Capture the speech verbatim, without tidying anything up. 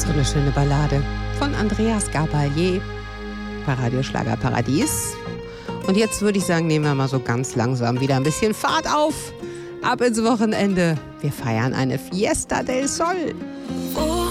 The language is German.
So eine schöne Ballade von Andreas Gabalier bei Radio Schlager Paradies. Und jetzt würde ich sagen, nehmen wir mal so ganz langsam wieder ein bisschen Fahrt auf. Ab ins Wochenende. Wir feiern eine Fiesta del Sol.